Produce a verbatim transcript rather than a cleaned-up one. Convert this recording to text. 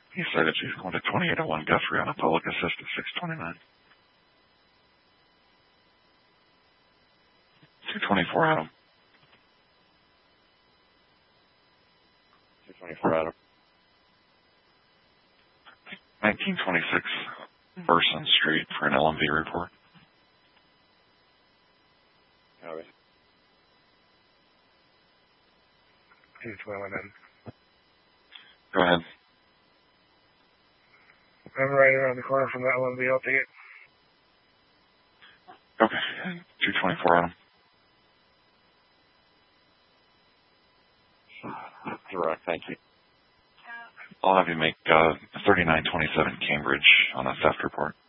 He said that she's going to twenty-eight oh one Guthrie on a public assist at six twenty-nine. two twenty-four Adam. two twenty-four Adam. nineteen twenty-six Burson Street for an L M V report. Okay. two twenty-one Adam. Go ahead. I'm right around the corner from the L M V. I'll take it. Okay. two twenty-four Adam. Direct, thank you. I'll have you make uh, thirty-nine twenty-seven Cambridge on a theft report.